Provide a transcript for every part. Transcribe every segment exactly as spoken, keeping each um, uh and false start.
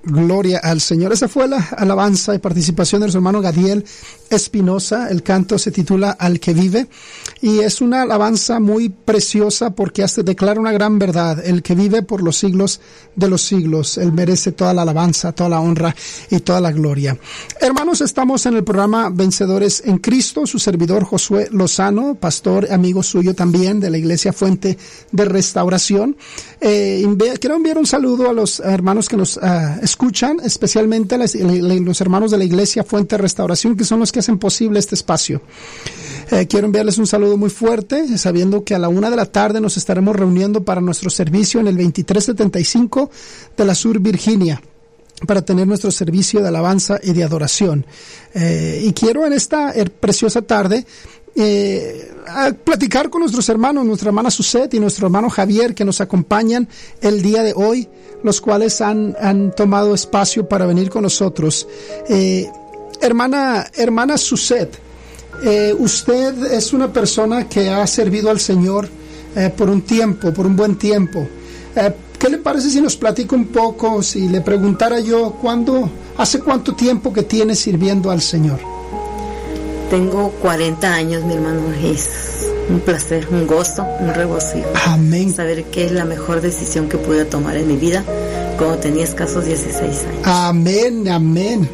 Gloria al Señor. Esa fue la alabanza y participación de nuestro hermano Gadiel Espinosa. El canto se titula Al que vive y es una alabanza muy preciosa porque hace declara una gran verdad. El que vive por los siglos de los siglos. Él merece toda la alabanza, toda la honra y toda la gloria. Hermanos, estamos en el programa Vencedores en Cristo. Su servidor Josué Lozano, pastor, amigo suyo también de la Iglesia Fuente de Restauración. Eh, quiero enviar un saludo a los hermanos que nos uh, escuchan, especialmente a las, los hermanos de la Iglesia Fuente de Restauración, que son los que hacen posible este espacio. Eh, quiero enviarles un saludo muy fuerte, sabiendo que a la una de la tarde nos estaremos reuniendo para nuestro servicio en el veintitrés setenta y cinco de la Sur Virginia, para tener nuestro servicio de alabanza y de adoración. Eh, y quiero en esta eh, preciosa tarde Eh, a platicar con nuestros hermanos, nuestra hermana Suset y nuestro hermano Javier, que nos acompañan el día de hoy, los cuales han, han tomado espacio para venir con nosotros. Eh, hermana, hermana Suset, eh, usted es una persona que ha servido al Señor eh, por un tiempo, por un buen tiempo. Eh, ¿Qué le parece si nos platica un poco, si le preguntara yo, ¿cuándo, hace cuánto tiempo que tiene sirviendo al Señor? Tengo cuarenta años, mi hermano. Es un placer, un gozo, un regocijo. Amén. Saber que es la mejor decisión que pude tomar en mi vida cuando tenía escasos dieciséis años. Amén, amén.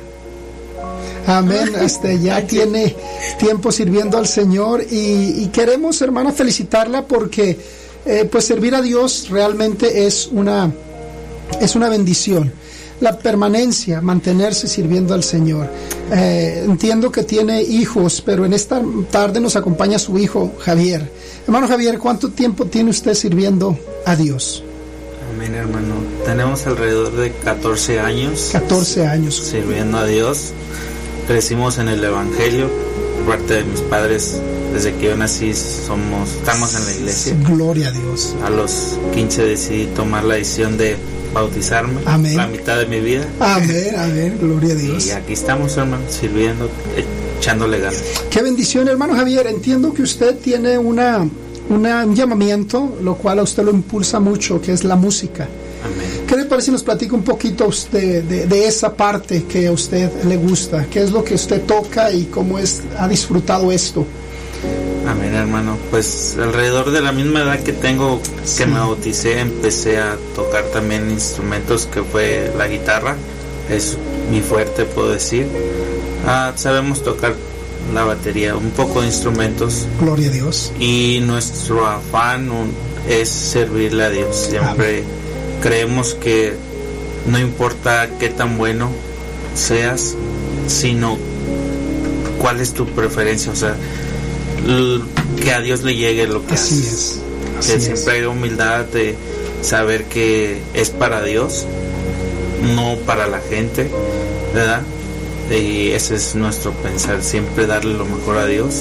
Amén. Este, ya tiene tiempo sirviendo al Señor y, y queremos, hermana, felicitarla porque eh, pues servir a Dios realmente es una, es una bendición. La permanencia, mantenerse sirviendo al Señor. Eh, entiendo que tiene hijos, pero en esta tarde nos acompaña su hijo Javier. Hermano Javier, ¿cuánto tiempo tiene usted sirviendo a Dios? Amén, hermano. Tenemos alrededor de catorce años. catorce años. Sirviendo a Dios. Crecimos en el Evangelio. Por parte de mis padres, desde que yo nací, somos, estamos en la iglesia. Gloria a Dios. A los quince decidí tomar la decisión de bautizarme. Amén. La mitad de mi vida. Amén, amén, gloria a Dios. Y aquí estamos, hermano, sirviendo, echándole ganas. Qué bendición, hermano Javier. Entiendo que usted tiene una, una, un llamamiento, lo cual a usted lo impulsa mucho, que es la música. Amén. ¿Qué le parece si nos platica un poquito usted de, de esa parte que a usted le gusta? ¿Qué es lo que usted toca y cómo es, ha disfrutado esto? Amén, hermano. Pues alrededor de la misma edad que tengo, sí. que me bauticé, empecé a tocar también instrumentos, que fue la guitarra. Es mi fuerte, puedo decir. Ah, sabemos tocar la batería, un poco de instrumentos. Gloria a Dios. Y nuestro afán un, es servirle a Dios. Siempre Amén. Creemos que no importa qué tan bueno seas, sino cuál es tu preferencia, o sea, que a Dios le llegue lo que así haces. Es, así que es. Siempre hay humildad de saber que es para Dios, no para la gente, ¿verdad? Y ese es nuestro pensar, siempre darle lo mejor a Dios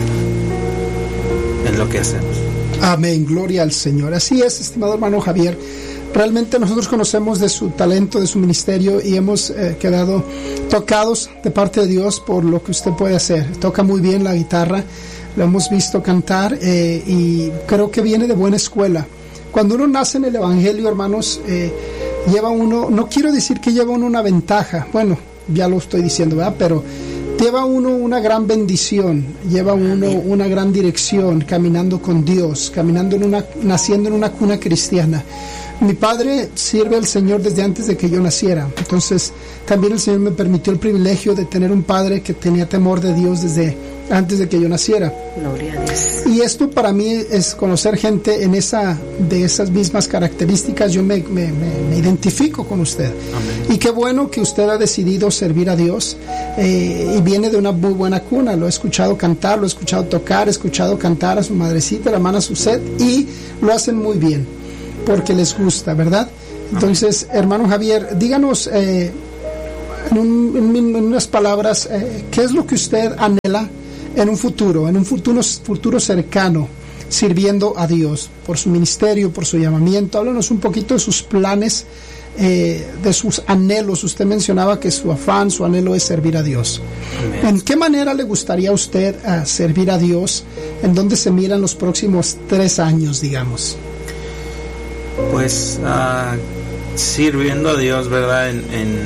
en lo que hacemos. Amén, gloria al Señor. Así es, estimado hermano Javier. Realmente nosotros conocemos de su talento, de su ministerio y hemos eh, quedado tocados de parte de Dios por lo que usted puede hacer. Toca muy bien la guitarra, lo hemos visto cantar eh, y creo que viene de buena escuela. Cuando uno nace en el Evangelio, hermanos, eh, lleva uno, no quiero decir que lleva uno una ventaja, bueno, ya lo estoy diciendo, ¿verdad? Pero lleva uno una gran bendición, lleva uno una gran dirección, caminando con Dios, caminando en una, naciendo en una cuna cristiana. Mi padre sirve al Señor desde antes de que yo naciera, entonces también el Señor me permitió el privilegio de tener un padre que tenía temor de Dios desde antes de que yo naciera. Gloria a Dios. Y esto para mí es conocer gente en esa, de esas mismas características. Yo me, me, me, me identifico con usted. Amén. Y qué bueno que usted ha decidido servir a Dios eh, y viene de una muy buena cuna. Lo he escuchado cantar, lo he escuchado tocar, he escuchado cantar a su madrecita, la hermana Suset, y lo hacen muy bien porque les gusta, ¿verdad? Entonces, hermano Javier, díganos eh, en, un, en, en unas palabras, eh, ¿qué es lo que usted anhela en un futuro, en un futuro, futuro cercano, sirviendo a Dios, por su ministerio, por su llamamiento? Háblanos un poquito de sus planes, eh, de sus anhelos. Usted mencionaba que su afán, su anhelo es servir a Dios. Amén. ¿En qué manera le gustaría a usted uh, servir a Dios? ¿En dónde se miran los próximos tres años, digamos? Pues uh, sirviendo a Dios, ¿verdad? En, en,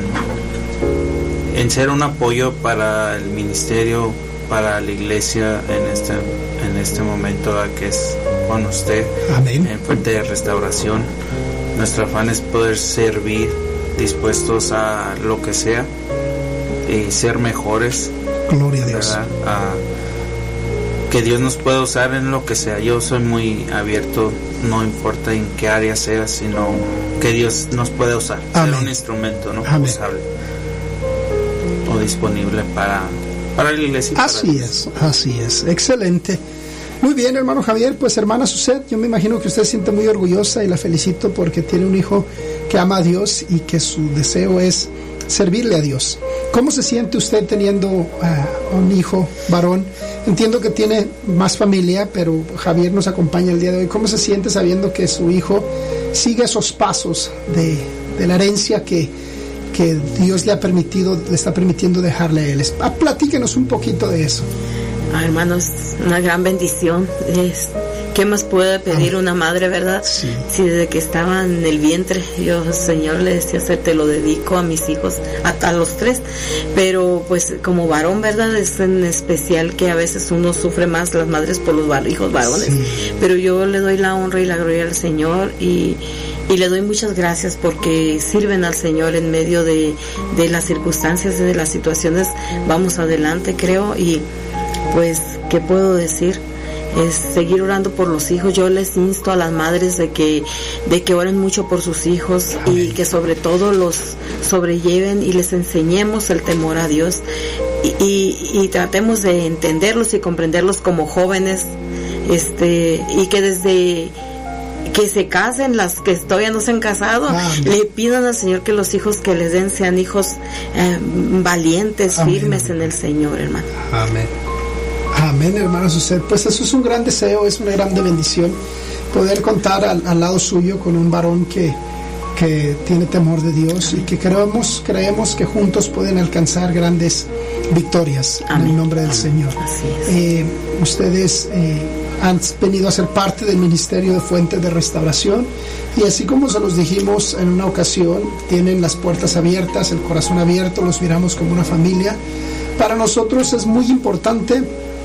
en ser un apoyo para el ministerio, para la iglesia en este, en este momento, ¿verdad? Que es con usted. Amén. En Fuente de Restauración. Nuestro afán es poder servir, dispuestos a lo que sea y ser mejores. Gloria a Dios. ¿Verdad? A, que Dios nos pueda usar en lo que sea. Yo soy muy abierto, no importa en qué área sea, sino que Dios nos pueda usar. Amén. Ser un instrumento, ¿no? Amén. Usable o disponible para, para la iglesia. Así para es, así es. Excelente. Muy bien, hermano Javier. Pues hermana Suset, yo me imagino que usted se siente muy orgullosa y la felicito porque tiene un hijo que ama a Dios y que su deseo es servirle a Dios. ¿Cómo se siente usted teniendo uh, un hijo varón? Entiendo que tiene más familia, pero Javier nos acompaña el día de hoy. ¿Cómo se siente sabiendo que su hijo sigue esos pasos de, de la herencia que, que Dios le ha permitido, le está permitiendo dejarle a él? Ah, platíquenos un poquito de eso. Ah, hermanos, una gran bendición. Es, ¿qué más puede pedir una madre, verdad? Sí. Si desde que estaba en el vientre, yo, Señor, le decía, te lo dedico a mis hijos, a, a los tres. Pero, pues, como varón, ¿verdad? Es en especial que a veces uno sufre más, las madres, por los var- hijos varones. Sí. Pero yo le doy la honra y la gloria al Señor y... Y le doy muchas gracias porque sirven al Señor en medio de, de las circunstancias, de las situaciones. Vamos adelante, creo. Y pues, ¿qué puedo decir? Es seguir orando por los hijos. Yo les insto a las madres de que, de que oren mucho por sus hijos. Amén. Y que sobre todo los sobrelleven y les enseñemos el temor a Dios. Y, y, y tratemos de entenderlos y comprenderlos como jóvenes. Este, y que desde... que se casen, las que todavía no se han casado, Amén. Le pidan al Señor que los hijos que les den sean hijos eh, valientes, Amén. Firmes en el Señor, hermano. Amén. Amén, hermano Suset. Pues eso es un gran deseo, es una grande bendición poder contar al, al lado suyo con un varón que, que tiene temor de Dios. Amén. Y que creemos, creemos que juntos pueden alcanzar grandes victorias. Amén. En el nombre del Amén. Señor. Así es. Eh, ustedes eh, han venido a ser parte del ministerio de Fuente de Restauración y así como se los dijimos en una ocasión, tienen las puertas abiertas, el corazón abierto, los miramos como una familia. Para nosotros es muy importante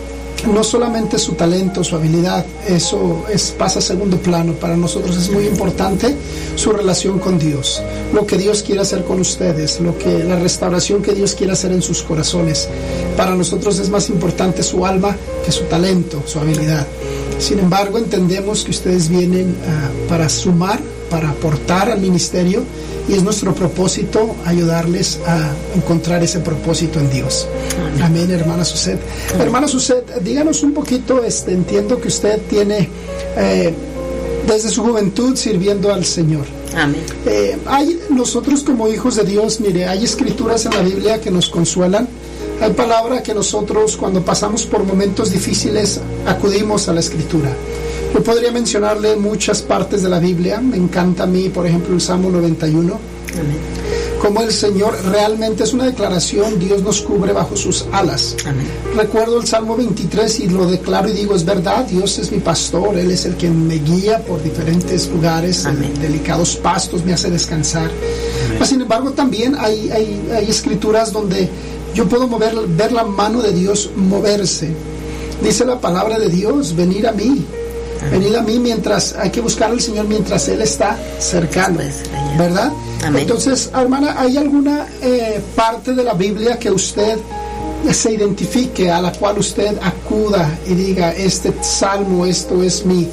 no solamente su talento, su habilidad, eso es, pasa a segundo plano. Para nosotros es muy importante su relación con Dios, lo que Dios quiere hacer con ustedes, lo que, la restauración que Dios quiere hacer en sus corazones. Para nosotros es más importante su alma que su talento, su habilidad. Sin embargo, entendemos que ustedes vienen uh, para sumar, para aportar al ministerio, y es nuestro propósito ayudarles a encontrar ese propósito en Dios. Amén, Amén, hermana Suset. Amén. Hermana Suset, díganos un poquito, este, entiendo que usted tiene eh, desde su juventud sirviendo al Señor. Amén. Eh, hay, nosotros como hijos de Dios, mire, hay escrituras en la Biblia que nos consuelan. Hay palabra que nosotros cuando pasamos por momentos difíciles acudimos a la escritura. Yo podría mencionarle muchas partes de la Biblia. Me encanta a mí, por ejemplo, el Salmo noventa y uno. Amén. Como el Señor realmente es una declaración, Dios nos cubre bajo sus alas. Amén. Recuerdo el Salmo veintitrés y lo declaro y digo, es verdad, Dios es mi pastor, Él es el que me guía por diferentes lugares, Amén. En delicados pastos, me hace descansar. Pero, sin embargo, también hay, hay, hay escrituras donde yo puedo mover, ver la mano de Dios moverse. Dice la palabra de Dios, venid a mí. Amén. Venid a mí mientras, hay que buscar al Señor mientras Él está cercano, ¿verdad? Amén. Entonces, hermana, ¿hay alguna eh, parte de la Biblia que usted se identifique, a la cual usted acuda y diga, este salmo, esto es mi,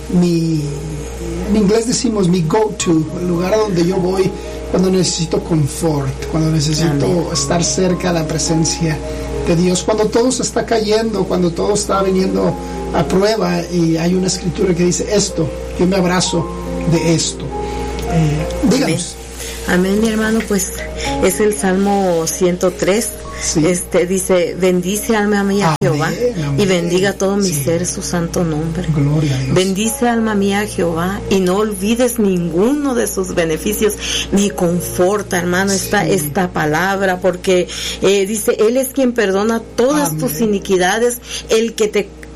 mi, en inglés decimos mi go-to, el lugar a donde yo voy cuando necesito confort, cuando necesito Amén. Estar cerca de la presencia de Dios, cuando todo se está cayendo, cuando todo está viniendo a prueba y hay una escritura que dice esto, yo me abrazo de esto? Eh, díganos. Amén, mi hermano, pues es el Salmo ciento tres. Sí. Este dice, bendice alma mía a Jehová, amén, y bendiga todo mi sí. ser su santo nombre. Gloria a Dios. Bendice alma mía a Jehová y no olvides ninguno de sus beneficios. Me conforta, hermano, sí. esta, esta palabra, porque eh, dice, Él es quien perdona todas amén. Tus iniquidades, el que te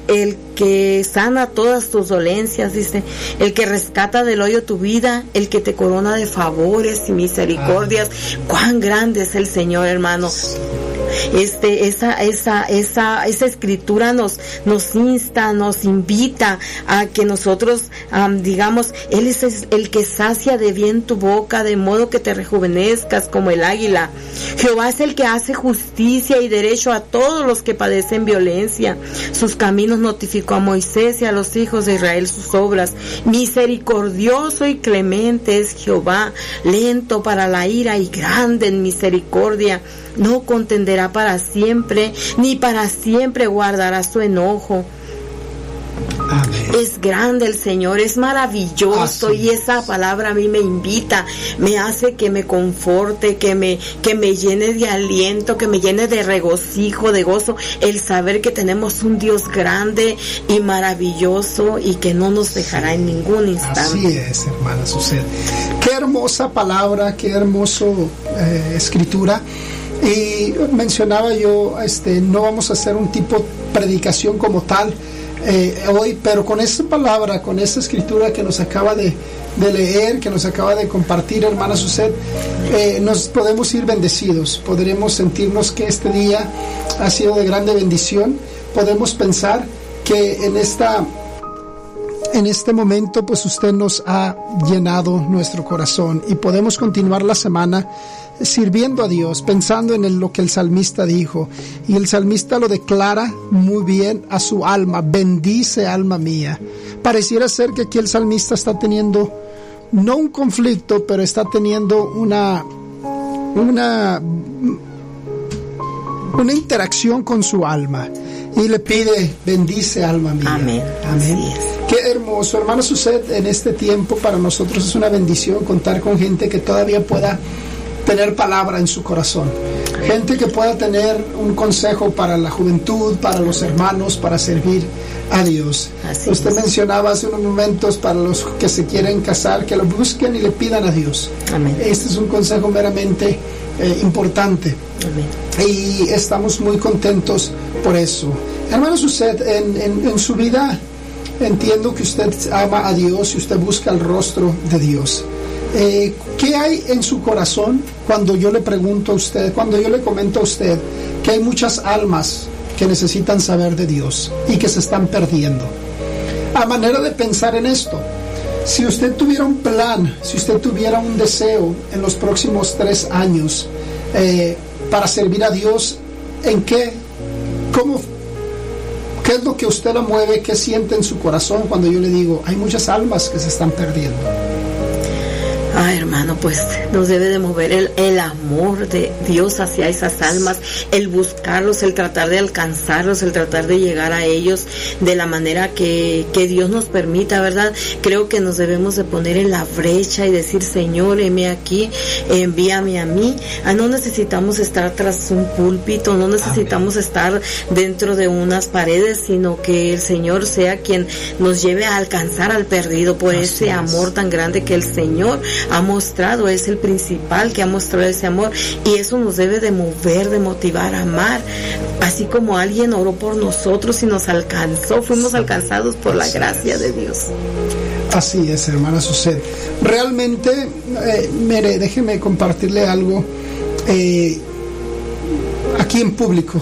el que sana todas tus dolencias, dice, el que rescata del hoyo tu vida, el que te corona de favores y misericordias. Ah. Cuán grande es el Señor, hermano. Este, esa, esa, esa, esa escritura nos, nos insta, nos invita a que nosotros, um, digamos, Él es el que sacia de bien tu boca, de modo que te rejuvenezcas como el águila. Jehová es el que hace justicia y derecho a todos los que padecen violencia. Sus caminos notificó a Moisés y a los hijos de Israel sus obras. Misericordioso y clemente es Jehová, lento para la ira y grande en misericordia. No contenderá para siempre, ni para siempre guardará su enojo. Amén. Es grande el Señor, es maravilloso. Así y esa es. Palabra a mí me invita, me hace que me conforte, que me, que me llene de aliento, que me llene de regocijo, de gozo, el saber que tenemos un Dios grande y maravilloso y que no nos dejará en ningún instante. Así es, hermana Suset. Qué hermosa palabra, qué hermoso eh, escritura. Y mencionaba yo, este, no vamos a hacer un tipo de predicación como tal eh, hoy, pero con esa palabra, con esa escritura que nos acaba de, de leer, que nos acaba de compartir hermana Suset, eh, nos podemos ir bendecidos, podremos sentirnos que este día ha sido de grande bendición, podemos pensar que en esta en este momento pues usted nos ha llenado nuestro corazón y podemos continuar la semana sirviendo a Dios, pensando en el, lo que el salmista dijo, y el salmista lo declara muy bien a su alma: bendice alma mía. Pareciera ser que aquí el salmista está teniendo no un conflicto, pero está teniendo una una una interacción con su alma y le pide: bendice alma mía. Amén. Amén. Así es. Qué hermoso, hermano Suset. En este tiempo para nosotros es una bendición contar con gente que todavía pueda tener palabra en su corazón, gente que pueda tener un consejo para la juventud, para los hermanos, para servir a Dios. Así Usted es. Mencionaba hace unos momentos para los que se quieren casar, que lo busquen y le pidan a Dios. Amén. Este es un consejo meramente eh, importante. Amén. Y estamos muy contentos por eso. Hermano Suset, en, en, en su vida entiendo que usted ama a Dios y usted busca el rostro de Dios. Eh, ¿Qué hay en su corazón cuando yo le pregunto a usted, cuando yo le comento a usted que hay muchas almas que necesitan saber de Dios y que se están perdiendo? A manera de pensar en esto, si usted tuviera un plan, si usted tuviera un deseo en los próximos tres años eh, para servir a Dios, ¿en qué? ¿Cómo? ¿Qué es lo que usted la mueve? ¿Qué siente en su corazón cuando yo le digo hay muchas almas que se están perdiendo? Ah, hermano, pues nos debe de mover el, el amor de Dios hacia esas almas, el buscarlos, el tratar de alcanzarlos, el tratar de llegar a ellos de la manera que, que Dios nos permita, ¿verdad? Creo que nos debemos de poner en la brecha y decir: Señor, heme aquí, envíame a mí. Ah, no necesitamos estar tras un púlpito, no necesitamos Amén. Estar dentro de unas paredes, sino que el Señor sea quien nos lleve a alcanzar al perdido por Así ese es. Amor tan grande que el Señor ha mostrado, es el principal que ha mostrado ese amor, y eso nos debe de mover, de motivar a amar, así como alguien oró por nosotros y nos alcanzó, fuimos alcanzados por la gracia de Dios. Así es, hermana Suset. Realmente, eh, mire, déjeme compartirle algo eh, aquí en público.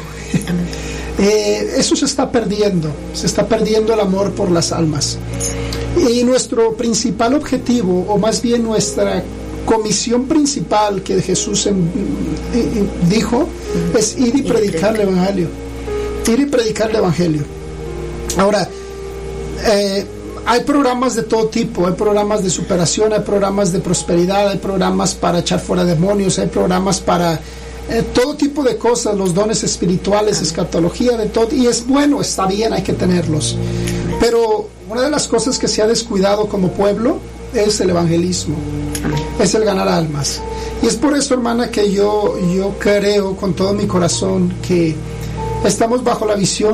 eh, eso se está perdiendo, se está perdiendo el amor por las almas. Y nuestro principal objetivo, o más bien nuestra comisión principal que Jesús en, en, dijo, es ir y predicar el Evangelio. Ir y predicar el Evangelio. Ahora, eh, hay programas de todo tipo, hay programas de superación, hay programas de prosperidad, hay programas para echar fuera demonios, hay programas para eh, todo tipo de cosas, los dones espirituales, escatología, de todo, y es bueno, está bien, hay que tenerlos. Pero una de las cosas que se ha descuidado como pueblo es el evangelismo, es el ganar almas. Y es por eso, hermana, que yo, yo creo con todo mi corazón que estamos bajo la visión